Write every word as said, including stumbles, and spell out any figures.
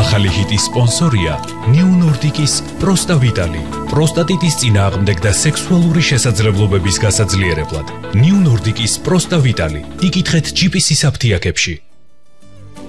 ახალი ჰიტის სპონსორია New Nordic-ის Prosta Vitali. პროსტატიტის წინააღმდეგ და სექსუალური შესაძლებლობების გასაძლიერებლად. New Nordic-ის Prosta Vitali. იკითხეთ ჯი პი სის აფთიაქებში.